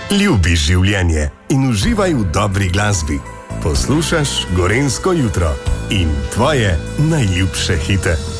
Ljubi življenje in uživaj v dobri glasbi. Poslušaš Gorenjsko jutro in tvoje najljubše hite.